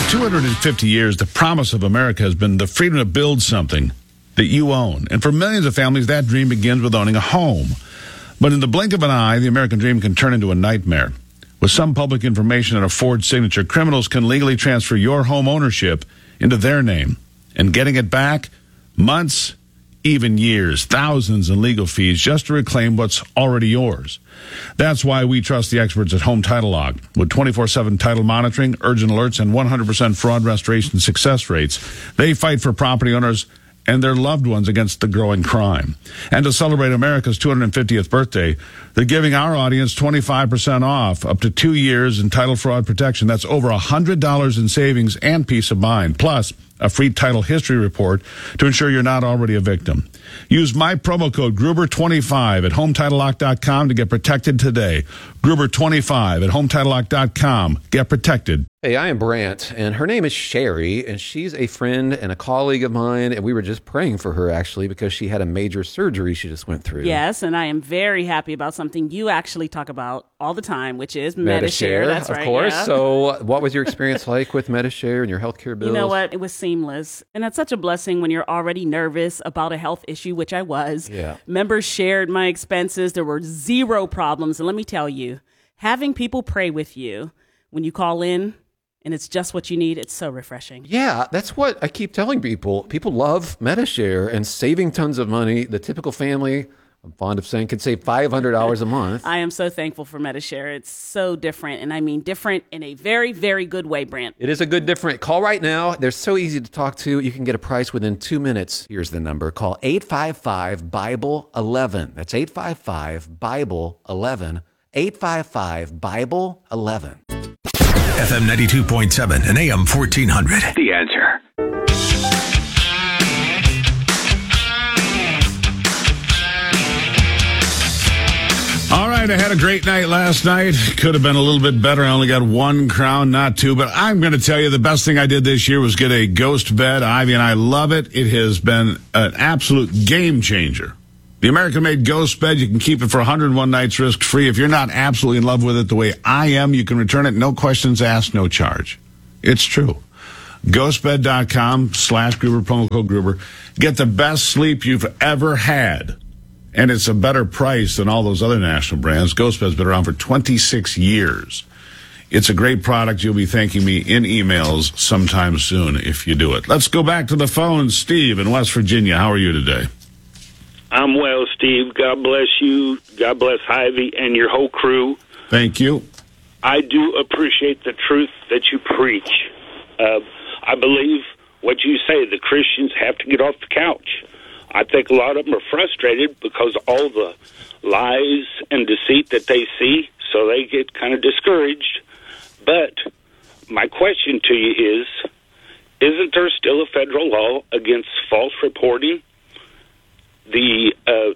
250 years, the promise of America has been the freedom to build something that you own. And for millions of families, that dream begins with owning a home. But in the blink of an eye, the American dream can turn into a nightmare. With some public information and a forged signature, criminals can legally transfer your home ownership into their name. And getting it back, months, even years, thousands in legal fees just to reclaim what's already yours. That's why we trust the experts at Home Title Lock. With 24/7 title monitoring, urgent alerts, and 100% fraud restoration success rates, they fight for property owners and their loved ones against the growing crime. And to celebrate America's 250th birthday, they're giving our audience 25% off, up to 2 years in title fraud protection. That's over $100 in savings and peace of mind. Plus, a free title history report to ensure you're not already a victim. Use my promo code Gruber25 at HometitleLock.com to get protected today. Gruber25 at HometitleLock.com. Get protected. Hey, I am Brant, and her name is Sherry, and she's a friend and a colleague of mine, and we were just praying for her, actually, because she had a major surgery she just went through. Yes, and I am very happy about something you actually talk about all the time, which is Medi-Share. That's right, of course. Yeah. So what was your experience like with Medi-Share and your healthcare bills? You know what? It was seamless, and that's such a blessing when you're already nervous about a health issue, which I was. Yeah. Members shared my expenses. There were zero problems, and let me tell you, having people pray with you when you call in, and it's just what you need, it's so refreshing. Yeah, that's what I keep telling people. People love Medi-Share and saving tons of money. The typical family, I'm fond of saying, could save $500 a month. I am so thankful for Medi-Share. It's so different, and I mean different in a very, very good way, Brant. It is a good different. Call right now. They're so easy to talk to. You can get a price within 2 minutes. Here's the number. Call 855-BIBLE-11. That's 855-BIBLE-11. 855-BIBLE-11. FM 92.7 and AM 1400. The Answer. All right, I had a great night last night. Could have been a little bit better. I only got one crown, not two. But I'm going to tell you the best thing I did this year was get a ghost bed. Ivy and I love it. It has been an absolute game changer. The American-made ghost bed, you can keep it for 101 nights risk-free. If you're not absolutely in love with it the way I am, you can return it, no questions asked, no charge. It's true. Ghostbed.com/Gruber, promo code Gruber. Get the best sleep you've ever had. And it's a better price than all those other national brands. Ghostbed's been around for 26 years. It's a great product. You'll be thanking me in emails sometime soon if you do it. Let's go back to the phone. Steve in West Virginia. How are you today? I'm well, Steve. God bless you. God bless Ivy and your whole crew. Thank you. I do appreciate the truth that you preach. I believe what you say, the Christians have to get off the couch. I think a lot of them are frustrated because all the lies and deceit that they see, so they get kind of discouraged. But my question to you is, isn't there still a federal law against false reporting? The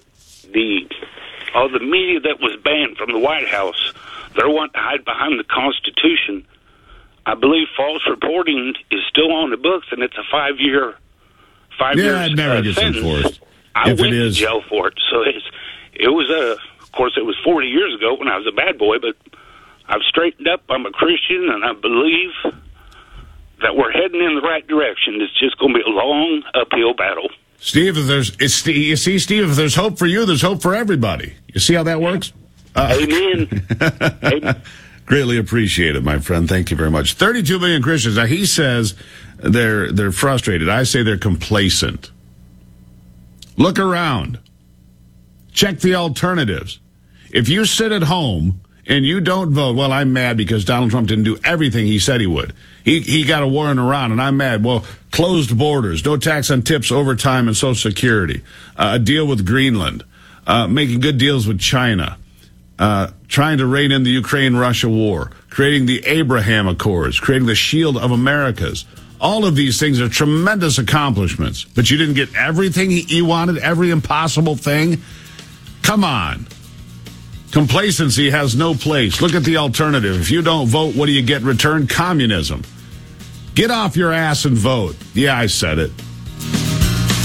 media that was banned from the White House, they're wanting to hide behind the Constitution. I believe false reporting is still on the books, and it's a 5 year it never gets sentence. enforced. I went to jail for it, so it was of course, it was 40 years ago when I was a bad boy, but I've straightened up. I'm a Christian, and I believe that we're heading in the right direction. It's just going to be a long uphill battle. Steve, if there's hope for you, there's hope for everybody. You see how that works? Amen. Amen. Greatly appreciate it, my friend. Thank you very much. 32 million Christians. Now, he says they're frustrated. I say they're complacent. Look around. Check the alternatives. If you sit at home and you don't vote, well, I'm mad because Donald Trump didn't do everything he said he would. He got a war in Iran, and I'm mad. Well, closed borders, no tax on tips, overtime, and Social Security, a deal with Greenland, making good deals with China, trying to rein in the Ukraine-Russia war, creating the Abraham Accords, creating the Shield of Americas. All of these things are tremendous accomplishments, but you didn't get everything you wanted, every impossible thing? Come on. Complacency has no place. Look at the alternative. If you don't vote, what do you get in return? Communism. Get off your ass and vote. Yeah, I said it.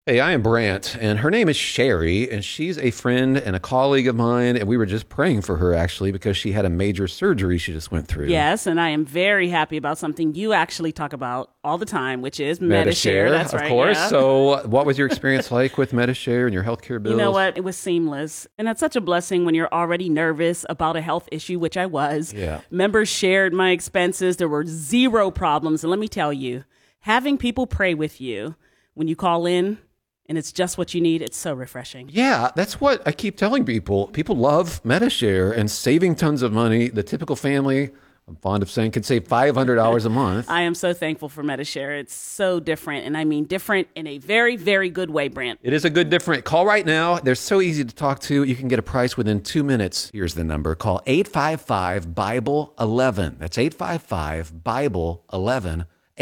Hey, I am Brant, and her name is Sherry, and she's a friend and a colleague of mine, and we were just praying for her, actually, because she had a major surgery she just went through. Yes, and I am very happy about something you actually talk about all the time, which is Medi-Share. That's right. Of course. Yeah. So what was your experience like with Medi-Share and your healthcare bills? You know what? It was seamless. And that's such a blessing when you're already nervous about a health issue, which I was. Yeah. Members shared my expenses. There were zero problems. And let me tell you, having people pray with you when you call in, and it's just what you need, it's so refreshing. Yeah, that's what I keep telling people. People love Medi-Share and saving tons of money. The typical family, I'm fond of saying, could save $500 a month. I am so thankful for Medi-Share. It's so different, and I mean different in a very, very good way, Brant. It is a good different. Call right now. They're so easy to talk to. You can get a price within 2 minutes. Here's the number. Call 855-BIBLE-11. That's 855-BIBLE-11.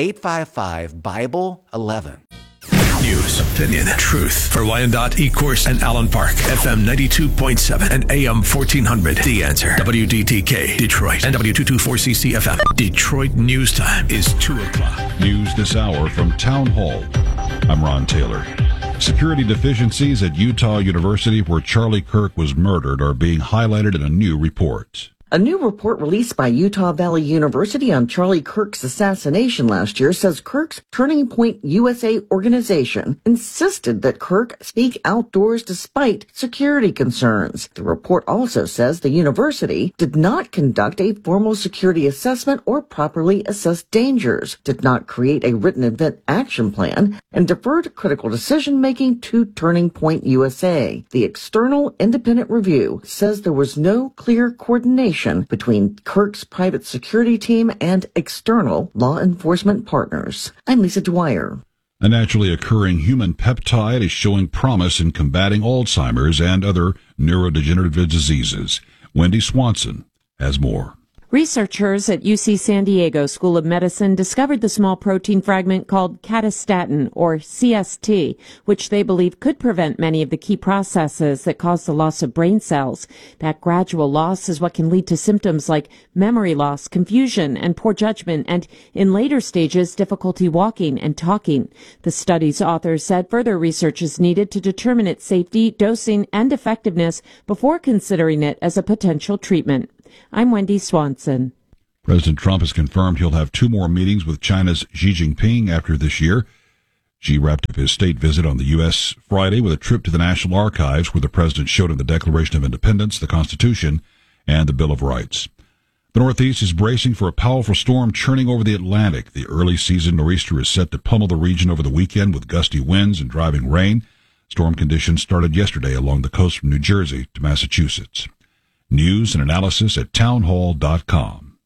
855-BIBLE-11. News, opinion, truth. For Wyandotte, Ecorse, and Allen Park. FM 92.7 and AM 1400. The Answer. WDTK, Detroit. And W224CC FM. Detroit News Time is 2 o'clock. News this hour from Town Hall. I'm Ron Taylor. Security deficiencies at Utah University, where Charlie Kirk was murdered, are being highlighted in a new report. A new report released by Utah Valley University on Charlie Kirk's assassination last year says Kirk's Turning Point USA organization insisted that Kirk speak outdoors despite security concerns. The report also says the university did not conduct a formal security assessment or properly assess dangers, did not create a written event action plan, and deferred critical decision-making to Turning Point USA. The external independent review says there was no clear coordination between Kirk's private security team and external law enforcement partners. I'm Lisa Dwyer. A naturally occurring human peptide is showing promise in combating Alzheimer's and other neurodegenerative diseases. Wendy Swanson has more. Researchers at UC San Diego School of Medicine discovered the small protein fragment called catastatin, or CST, which they believe could prevent many of the key processes that cause the loss of brain cells. That gradual loss is what can lead to symptoms like memory loss, confusion, and poor judgment, and in later stages, difficulty walking and talking. The study's authors said further research is needed to determine its safety, dosing, and effectiveness before considering it as a potential treatment. I'm Wendy Swanson. President Trump has confirmed he'll have 2 more meetings with China's Xi Jinping after this year. Xi wrapped up his state visit on the U.S. Friday with a trip to the National Archives, where the president showed him the Declaration of Independence, the Constitution, and the Bill of Rights. The Northeast is bracing for a powerful storm churning over the Atlantic. The early season nor'easter is set to pummel the region over the weekend with gusty winds and driving rain. Storm conditions started yesterday along the coast from New Jersey to Massachusetts. News and analysis at townhall.com.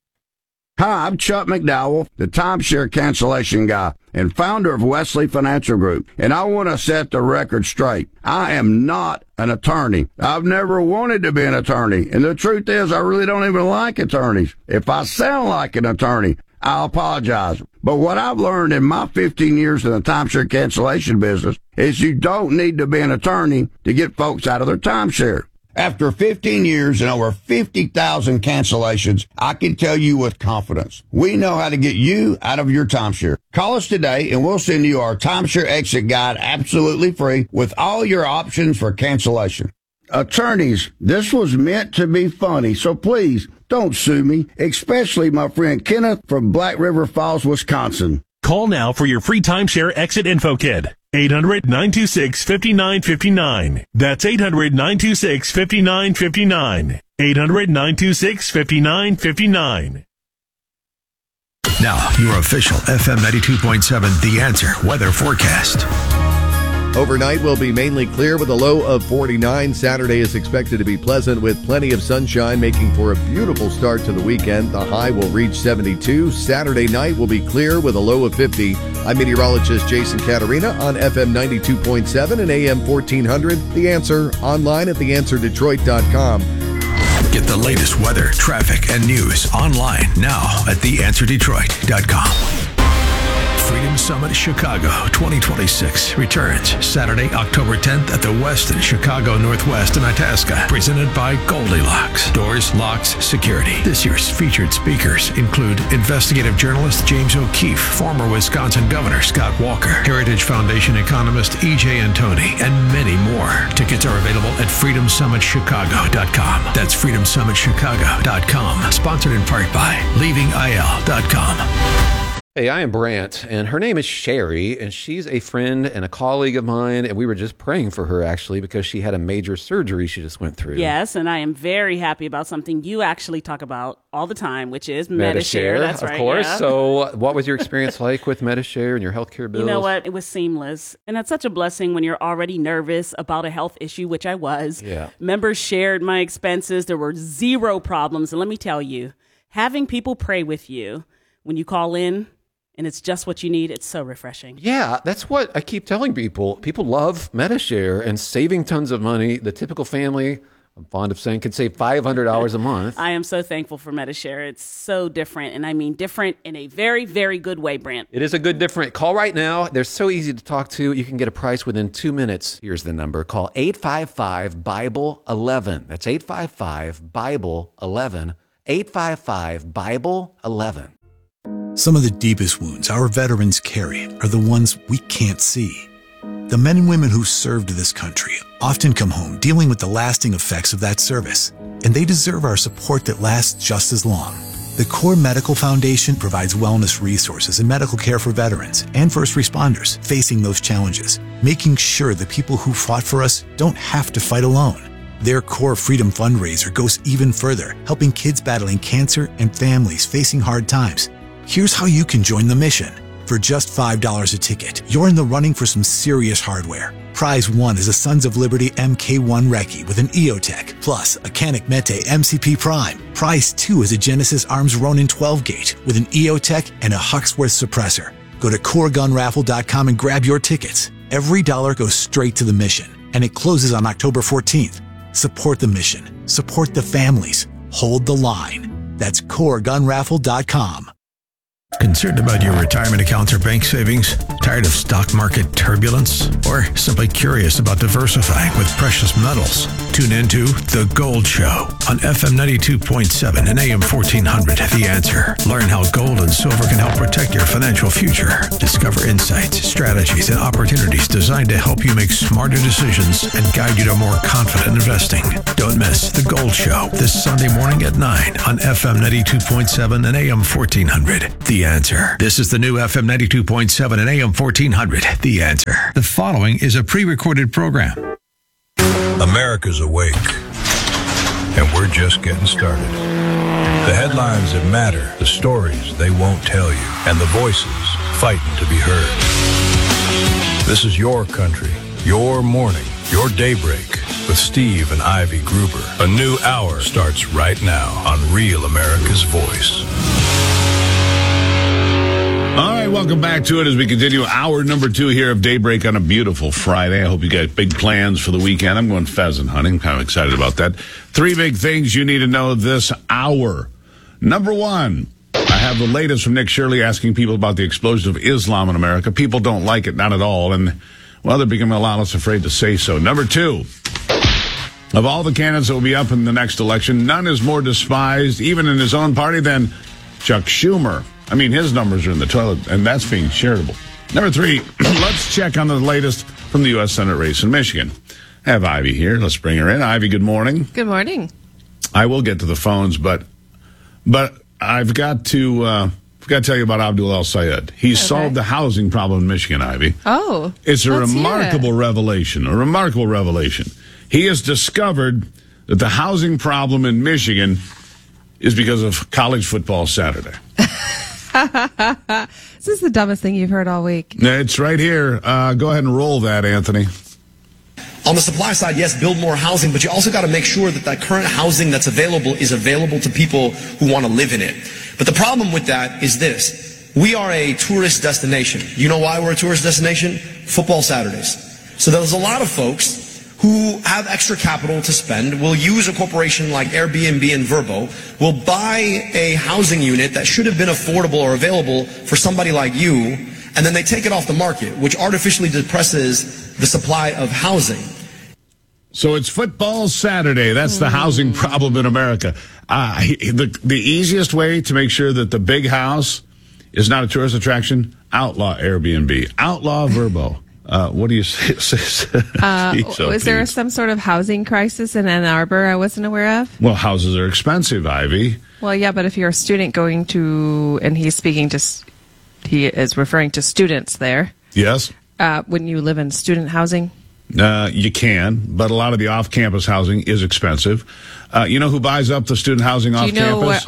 Hi, I'm Chuck McDowell, the timeshare cancellation guy and founder of Wesley Financial Group, and I want to set the record straight. I am not an attorney. I've never wanted to be an attorney, and the truth is I really don't even like attorneys. If I sound like an attorney, I apologize. But what I've learned in my 15 years in the timeshare cancellation business is you don't need to be an attorney to get folks out of their timeshare. After 15 years and over 50,000 cancellations, I can tell you with confidence, we know how to get you out of your timeshare. Call us today and we'll send you our timeshare exit guide absolutely free with all your options for cancellation. Attorneys, this was meant to be funny, so please don't sue me, especially my friend Kenneth from Black River Falls, Wisconsin. Call now for your free timeshare exit info kit. 800-926-5959. That's 800-926-5959. 800-926-5959. Now, your official FM 92.7 The Answer weather forecast. Overnight will be mainly clear with a low of 49. Saturday is expected to be pleasant with plenty of sunshine, making for a beautiful start to the weekend. The high will reach 72. Saturday night will be clear with a low of 50. I'm meteorologist Jason Caterina on FM 92.7 and AM 1400. The Answer, online at theanswerdetroit.com. Get the latest weather, traffic, and news online now at theanswerdetroit.com. Freedom Summit Chicago 2026 returns Saturday, October 10th at the Westin Chicago Northwest in Itasca. Presented by Goldilocks. Doors, locks, security. This year's featured speakers include investigative journalist James O'Keefe, former Wisconsin Governor Scott Walker, Heritage Foundation economist E.J. Antoni, and many more. Tickets are available at freedomsummitchicago.com. That's freedomsummitchicago.com. Sponsored in part by leavingil.com. Hey, I am Brant, and her name is Sherry, and she's a friend and a colleague of mine, and we were just praying for her, actually, because she had a major surgery she just went through. Yes, and I am very happy about something you actually talk about all the time, which is Medi-Share. That's right, of course. Yeah. So what was your experience like with Medi-Share and your healthcare bills? You know what? It was seamless. And that's such a blessing when you're already nervous about a health issue, which I was. Yeah. Members shared my expenses. There were zero problems. And let me tell you, having people pray with you when you call in, and it's just what you need, it's so refreshing. Yeah, that's what I keep telling people. People love Medi-Share and saving tons of money. The typical family, I'm fond of saying, could save $500 a month. I am so thankful for Medi-Share. It's so different, and I mean different in a very, very good way, Brant. It is a good different. Call right now. They're so easy to talk to. You can get a price within 2 minutes. Here's the number. Call 855-BIBLE-11. That's 855-BIBLE-11. 855-BIBLE-11. Some of the deepest wounds our veterans carry are the ones we can't see. The men and women who served this country often come home dealing with the lasting effects of that service, and they deserve our support that lasts just as long. The Core Medical Foundation provides wellness resources and medical care for veterans and first responders facing those challenges, making sure the people who fought for us don't have to fight alone. Their Core Freedom fundraiser goes even further, helping kids battling cancer and families facing hard times. Here's how you can join the mission. For just $5 a ticket, you're in the running for some serious hardware. Prize 1 is a Sons of Liberty MK1 Recce with an EOTech, plus a Canik Mete MCP Prime. Prize 2 is a Genesis Arms Ronin 12-gauge with an EOTech and a Huxworth suppressor. Go to CoreGunRaffle.com and grab your tickets. Every dollar goes straight to the mission, and it closes on October 14th. Support the mission. Support the families. Hold the line. That's CoreGunRaffle.com. Concerned about your retirement accounts or bank savings? Tired of stock market turbulence? Or simply curious about diversifying with precious metals? Tune into The Gold Show on FM 92.7 and AM 1400. The Answer. Learn how gold and silver can help protect your financial future. Discover insights, strategies, and opportunities designed to help you make smarter decisions and guide you to more confident investing. Don't miss The Gold Show this Sunday morning at 9 on FM 92.7 and AM 1400. The Answer. This is the new FM 92.7 and AM 1400. The Answer. The following is a pre-recorded program. America's awake, and we're just getting started. The headlines that matter, the stories they won't tell you, and the voices fighting to be heard. This is your country, your morning, your daybreak with Steve and Ivy Gruber. A new hour starts right now on Real America's Voice. All right, welcome back to it as we continue hour number 2 here of Daybreak on a beautiful Friday. I hope you got big plans for the weekend. I'm going pheasant hunting. Kind of excited about that. 3 big things you need to know this hour. Number 1, I have the latest from Nick Shirley asking people about the explosion of Islam in America. People don't like it, not at all. And, well, they're becoming a lot less afraid to say so. Number 2, of all the candidates that will be up in the next election, none is more despised, even in his own party, than Chuck Schumer. I mean, his numbers are in the toilet, and that's being charitable. Number 3, let's check on the latest from the U.S. Senate race in Michigan. I have Ivy here. Let's bring her in. Ivy, good morning. Good morning. I will get to the phones, but I've got to tell you about Abdul El-Sayed. He solved the housing problem in Michigan, Ivy. Oh, it's a remarkable revelation. A remarkable revelation. He has discovered that the housing problem in Michigan is because of college football Saturday. This is the dumbest thing you've heard all week. It's right here. Go ahead and roll that, Anthony. On the supply side, yes, build more housing, but you also got to make sure that that current housing that's available is available to people who want to live in it. But the problem with that is this. We are a tourist destination. You know why we're a tourist destination? Football Saturdays. So there's a lot of folks who have extra capital to spend, will use a corporation like Airbnb and Vrbo, will buy a housing unit that should have been affordable or available for somebody like you, and then they take it off the market, which artificially depresses the supply of housing. So it's football Saturday. That's the housing problem in America. The easiest way to make sure that the big house is not a tourist attraction, outlaw Airbnb, outlaw Vrbo. What do you say? Is there some sort of housing crisis in Ann Arbor I wasn't aware of? Well, houses are expensive, Ivy. Well, yeah, but if you're a student going to, and he is referring to students there. Yes. Wouldn't you live in student housing? You can, but a lot of the off-campus housing is expensive. You know who buys up the student housing off-campus? Do you know what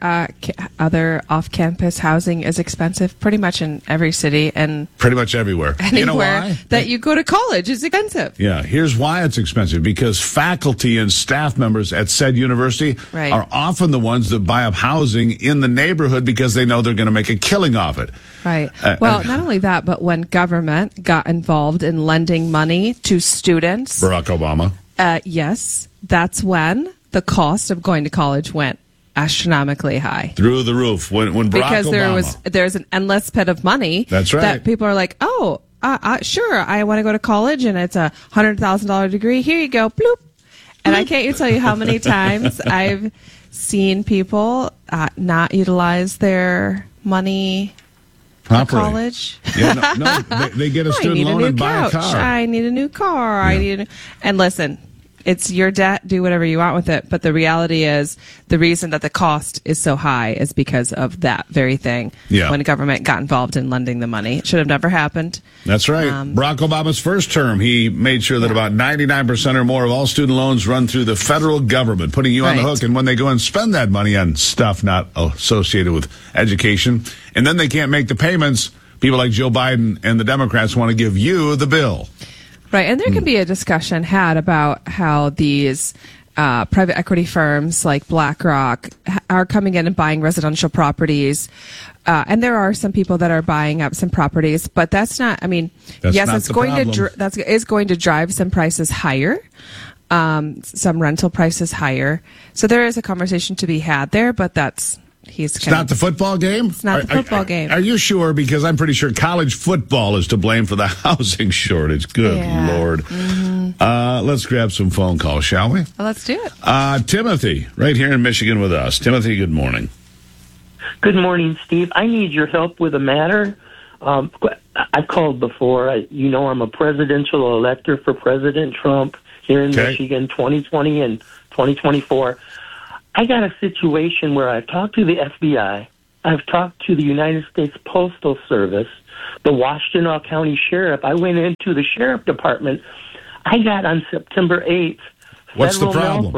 other off-campus housing is expensive? Pretty much in every city and pretty much everywhere. Anywhere you know why? That you go to college is expensive. Yeah, here's why it's expensive. Because faculty and staff members at said university are often the ones that buy up housing in the neighborhood because they know they're going to make a killing off it. Right. Well, not only that, but when government got involved in lending money to students. Barack Obama. Yes, that's when the cost of going to college went astronomically high. Through the roof. When Barack because Obama. there's an endless pit of money. That's right. That people are like, oh, sure, I want to go to college and it's a $100,000 degree. Here you go. Bloop. And I can't tell you how many times I've seen people not utilize their money properly. College. Yeah, no, they get a student loan and buy a car. I need a new car. Yeah. And listen, it's your debt. Do whatever you want with it. But the reality is, the reason that the cost is so high is because of that very thing. Yeah. When the government got involved in lending the money, it should have never happened. That's right. Barack Obama's first term, he made sure that about 99% or more of all student loans run through the federal government, putting you on the hook. And when they go and spend that money on stuff not associated with education, and then they can't make the payments, people like Joe Biden and the Democrats want to give you the bill. Right, and there can be a discussion had about how these private equity firms like BlackRock are coming in and buying residential properties. And there are some people that are buying up some properties, but that's not, I mean, yes, it's going to drive some prices higher, some rental prices higher. So there is a conversation to be had there, but it's not the football game? It's not the football game. Are you sure? Because I'm pretty sure college football is to blame for the housing shortage. Good Lord. Mm-hmm. Let's grab some phone calls, shall we? Well, let's do it. Timothy, right here in Michigan with us. Timothy, good morning. Good morning, Steve. I need your help with a matter. I've called before. I'm a presidential elector for President Trump here in Michigan, 2020 and 2024. I got a situation where I've talked to the FBI, I've talked to the United States Postal Service, the Washtenaw County Sheriff. I went into the Sheriff Department. I got on September 8th, federal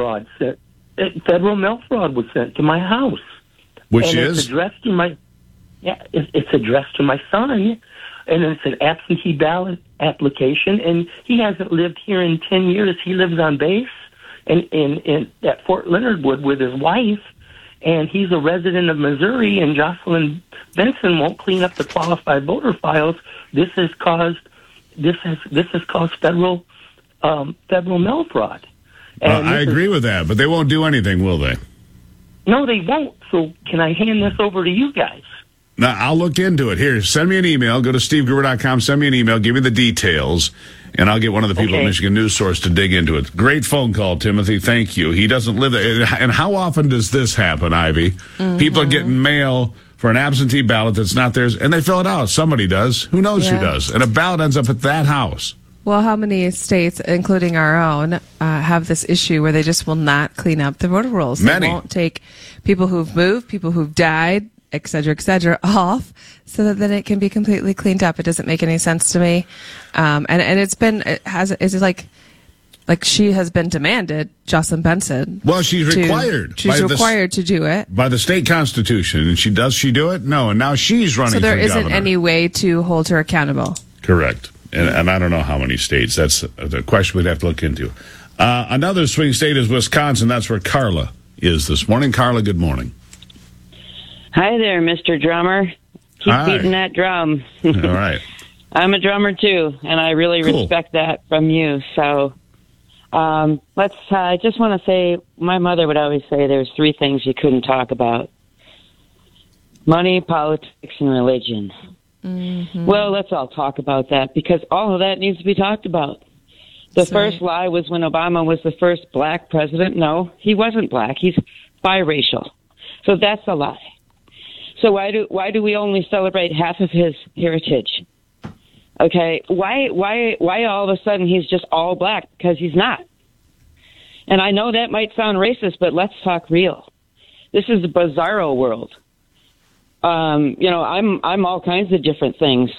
mail fraud was sent to my house. Which is? It's addressed to it's addressed to my son, and it's an absentee ballot application, and he hasn't lived here in 10 years. He lives on base. In at Fort Leonard Wood with his wife, and he's a resident of Missouri, and Jocelyn Benson won't clean up the qualified voter files. This has caused federal mail fraud. And I agree with that, but they won't do anything, will they? No, they won't. So can I hand this over to you guys? Now, I'll look into it. Here, send me an email. Go to stevegruber.com, send me an email, give me the details, and I'll get one of the people at Michigan News Source to dig into it. Great phone call, Timothy. Thank you. He doesn't live there. And how often does this happen, Ivy? Mm-hmm. People are getting mail for an absentee ballot that's not theirs, and they fill it out. Somebody does. Who knows who does? And a ballot ends up at that house. Well, how many states, including our own, have this issue where they just will not clean up the voter rolls? Many. They won't take people who've moved, people who've died, et cetera, off so that then it can be completely cleaned up. It doesn't make any sense to me. And it's like she has been demanded, Jocelyn Benson. Well, she's required. She's required to do it. By the state constitution. And does she do it? No. And now she's running for governor. So there isn't any way to hold her accountable. Correct. And I don't know how many states. That's the question we'd have to look into. Another swing state is Wisconsin. That's where Carla is this morning. Carla, good morning. Hi there, Mr. Drummer. Keep beating that drum. All right. I'm a drummer, too, and I really respect that from you. So I just want to say, my mother would always say there's three things you couldn't talk about: money, politics, and religion. Well, let's all talk about that because all of that needs to be talked about. The first lie was when Obama was the first black president. No, he wasn't black. He's biracial. So that's a lie. So why do we only celebrate half of his heritage? Okay, why all of a sudden he's just all black? Because he's not. And I know that might sound racist, but let's talk real. This is the bizarro world. I'm all kinds of different things.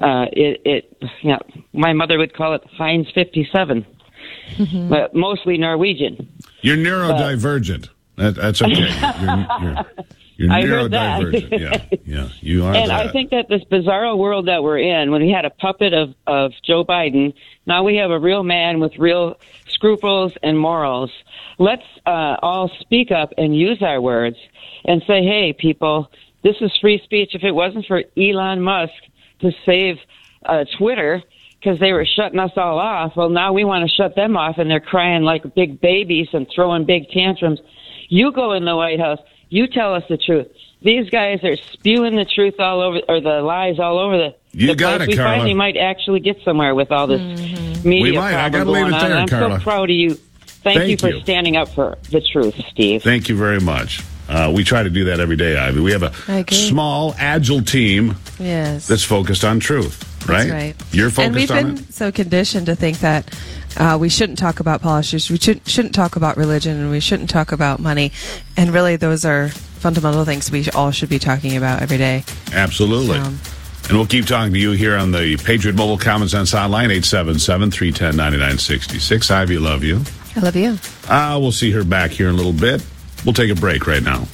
My mother would call it Heinz 57, but mostly Norwegian. You're neurodivergent. That's okay. You're I heard that. neurodivergent. Yeah, you are. And that. I think that this bizarro world that we're in, when we had a puppet of Joe Biden, now we have a real man with real scruples and morals. Let's all speak up and use our words and say, hey, people, this is free speech. If it wasn't for Elon Musk to save Twitter because they were shutting us all off, well, now we want to shut them off, and they're crying like big babies and throwing big tantrums. You go in the White House. You tell us the truth. These guys are spewing the truth all over, or the lies all over the You got place. it, We Carla. finally might actually get somewhere with all this media We might. I gotta problem leave going it there, on. I'm Carla. so proud of you. Thank you for you. standing up for the truth, Steve. Thank you very much. We try to do that every day, Ivy. We have I a agree. small, agile team Yes. that's focused on truth, right? That's right. You're focused and we've on been it? so conditioned to think that we shouldn't talk about politics, we shouldn't talk about religion, and we shouldn't talk about money. And really, those are fundamental things we all should be talking about every day. Absolutely. And we'll keep talking to you here on the Patriot Mobile Common Sense Hotline, 877-310-9966. Ivy, love you. I love you. We'll see her back here in a little bit. We'll take a break right now.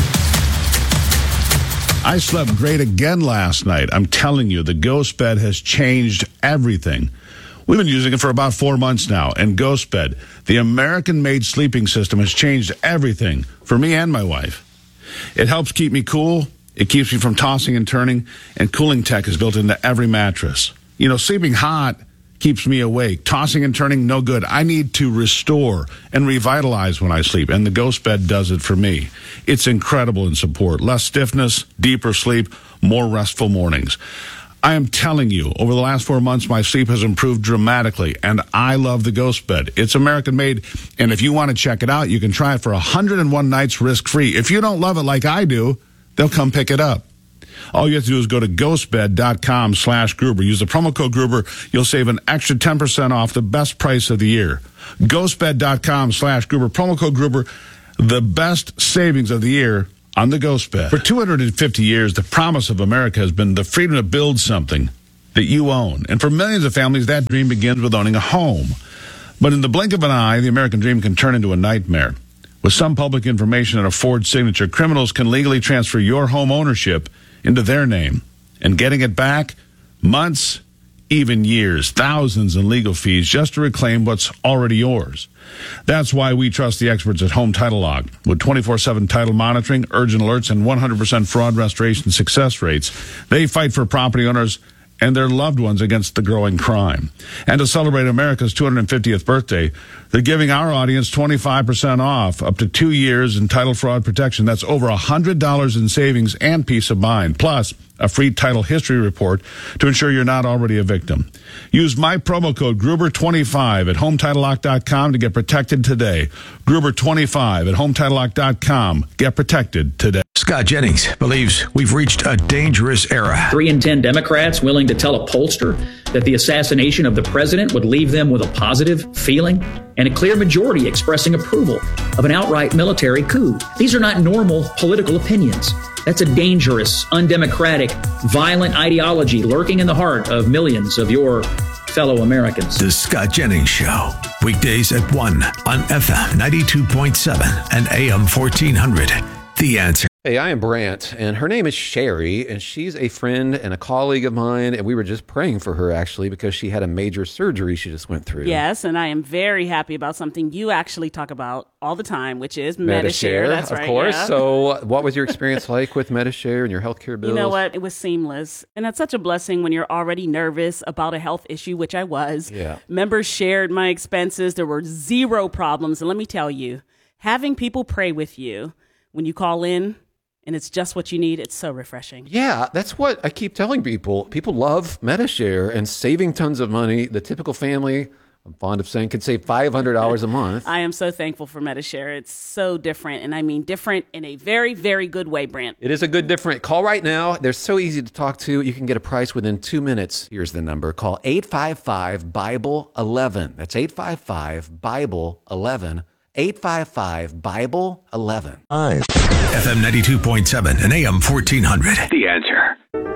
I slept great again last night. I'm telling you, the Ghost Bed has changed everything. We've been using it for about 4 months now, and Ghost Bed, the American-made sleeping system, has changed everything for me and my wife. It helps keep me cool. It keeps me from tossing and turning, and cooling tech is built into every mattress. You know, sleeping hot keeps me awake. Tossing and turning, no good. I need to restore and revitalize when I sleep, and the Ghost Bed does it for me. It's incredible in support. Less stiffness, deeper sleep, more restful mornings. I am telling you, over the last 4 months, my sleep has improved dramatically, and I love the Ghost Bed. It's American-made, and if you want to check it out, you can try it for 101 nights risk-free. If you don't love it like I do, they'll come pick it up. All you have to do is go to ghostbed.com/Gruber. Use the promo code Gruber. You'll save an extra 10% off the best price of the year. Ghostbed.com/Gruber. Promo code Gruber. The best savings of the year on the Ghost Bed. For 250 years, the promise of America has been the freedom to build something that you own. And for millions of families, that dream begins with owning a home. But in the blink of an eye, the American dream can turn into a nightmare. With some public information and a forged signature, criminals can legally transfer your home ownership into their name. And getting it back, months, even years, thousands in legal fees just to reclaim what's already yours. That's why we trust the experts at Home Title Lock. With 24/7 title monitoring, urgent alerts, and 100% fraud restoration success rates, they fight for property owners and their loved ones against the growing crime. And to celebrate America's 250th birthday, they're giving our audience 25% off, up to 2 years in title fraud protection. That's over $100 in savings and peace of mind, plus a free title history report to ensure you're not already a victim. Use my promo code Gruber25 at HomeTitleLock.com to get protected today. Gruber25 at HomeTitleLock.com. Get protected today. Scott Jennings believes we've reached a dangerous era. 3 in 10 Democrats willing to tell a pollster that the assassination of the president would leave them with a positive feeling, and a clear majority expressing approval of an outright military coup. These are not normal political opinions. That's a dangerous, undemocratic, violent ideology lurking in the heart of millions of your fellow Americans. The Scott Jennings Show. Weekdays at 1 on FM 92.7 and AM 1400. The Answer. Hey, I am Brant, and her name is Sherry, and she's a friend and a colleague of mine, and we were just praying for her, actually, because she had a major surgery she just went through. Yes, and I am very happy about something you actually talk about all the time, which is Medi-Share. That's right. Of course. Yeah. So what was your experience like with Medi-Share and your healthcare bills? You know what? It was seamless. And that's such a blessing when you're already nervous about a health issue, which I was. Yeah. Members shared my expenses. There were zero problems. And let me tell you, having people pray with you when you call in, and it's just what you need. It's so refreshing. Yeah, that's what I keep telling people. People love Medi-Share and saving tons of money. The typical family, I'm fond of saying, can save $500 a month. I am so thankful for Medi-Share. It's so different, and I mean different in a very, very good way, Brent. It is a good different. Call right now. They're so easy to talk to. You can get a price within 2 minutes. Here's the number. Call 855-BIBLE-11. That's 855-BIBLE-11. 855-BIBLE-11. FM 92.7 and AM 1400. The Answer.